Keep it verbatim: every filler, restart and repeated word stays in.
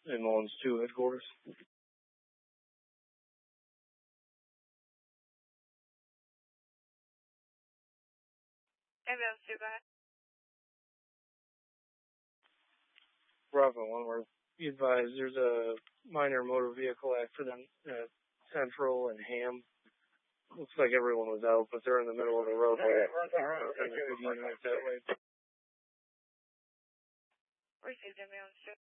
Mullins two headquarters. Ambulance two, go ahead. Bravo one, where you advise there's a minor motor vehicle accident at Central and Ham. Looks like everyone was out, but they're in the middle of the roadway. Received ambulance two.